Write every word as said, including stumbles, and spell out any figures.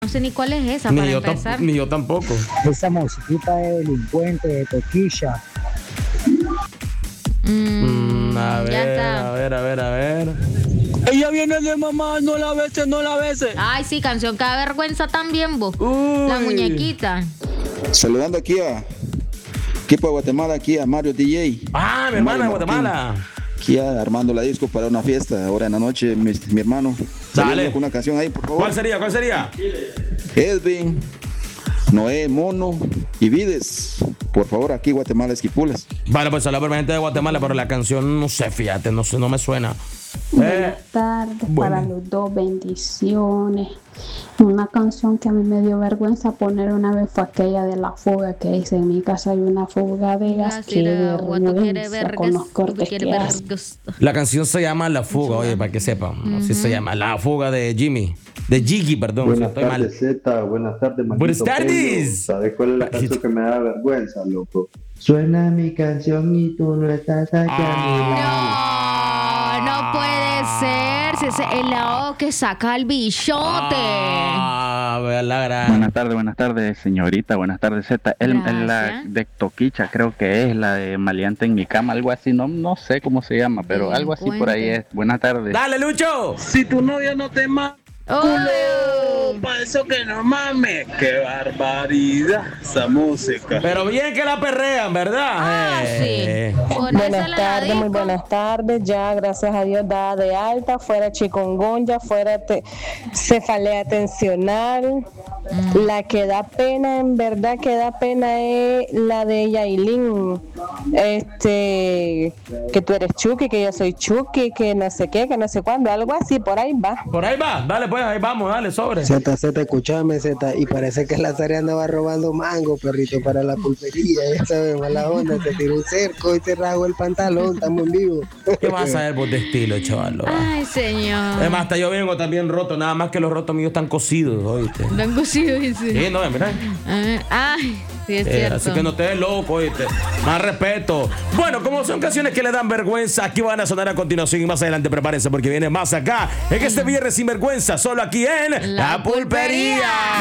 No sé ni cuál es esa Ni para yo, empezar. tam- ni yo tampoco. Esa musiquita de delincuente, de toquilla. Mm, Mm, a ya ver, está. a ver, a ver, a ver. Ella viene de mamá, no la beses, no la beses. Ay, sí, canción que da vergüenza también, vos. Uy. La muñequita. Saludando aquí a equipo de Guatemala, aquí a Mario D J. Ah, mi hermana de Mario Guatemala. Aquí a- armando la disco para una fiesta ahora en la noche, mi, mi hermano. Dale. Saludando con una canción ahí, por favor. ¿Cuál sería? ¿Cuál sería? Edwin, Noé, Mono y Vides. Por favor, aquí Guatemala, Esquipulas. Vale, pues saludos para la gente de Guatemala, pero la canción no sé, fíjate, no sé, no me suena. Eh, Buenas tardes bueno. para los dos, bendiciones. Una canción que a mí me dio vergüenza poner una vez fue aquella de la fuga que dice: en mi casa hay una fuga de gas, Así que de agua, tú quieres vergüenza con los vergas, tú cortes quieres que hace. vergas. La canción se llama La Fuga, oye, para que sepan. Así se llama, La Fuga de Jimmy. De Jiggy, perdón, si Buenas estoy mal. tardes, Z. Buenas tardes, Manito Buenas Pello. tardes. ¿Sabes cuál es la canción que me da vergüenza, loco? Suena mi canción y tú no estás aquí Ah. a mi lado. No, no puede ser. Si ese es el lado que saca el bichote. Ah, vea la gran. Buenas tardes, buenas tardes, señorita, buenas tardes, Z. El, el- la Gracias. de Toquicha creo que es la de Maleante en mi cama, algo así, no, no sé cómo se llama, pero algo así por ahí es. Buenas tardes. Dale, Lucho. Si tu novia no te mama, Oh. para eso que no mames. Qué barbaridad esa música. Pero bien que la perrean, ¿verdad? Ah, Eh. sí. Ponésela Buenas en la tardes, muy disco. buenas tardes. Ya, gracias a Dios, dada de alta, fuera chikungunya, fuera te- cefalea tensional. La que da pena, en verdad que da pena es la de Yailin. Este, que tú eres Chucky, que yo soy Chucky, que no sé qué, que no sé cuándo, algo así, por ahí va. Por ahí va, dale pues, ahí vamos, dale, sobre. Z, Z, escúchame, Z. Y parece que la Sari andaba robando mango, perrito, para la pulpería. Ya sabes, mala onda. Se tiró un cerco y se rasgó el pantalón. Estamos en vivo. ¿Qué vas a saber vos de estilo, chaval? Ay, señor. Es más, hasta yo vengo también roto, nada más que los rotos míos están cosidos, ¿oíste? Lo han cosido, dice. Sí, no, mira. Ah, Ay, sí, es Eh, cierto. así que no te des loco, ¿oíste? Más respeto. Bueno, como son canciones que le dan vergüenza, aquí van a sonar a continuación y más adelante prepárense porque viene más acá en este viernes sin vergüenza, solo aquí en La La Pulpería.